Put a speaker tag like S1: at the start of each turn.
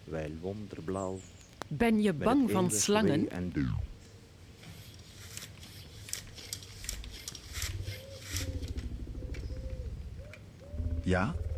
S1: Wel wonderblauw.
S2: Ben je
S1: met
S2: bang
S1: het
S2: van
S1: eeuwige
S2: slangen?
S1: wee en duw.
S3: Ja?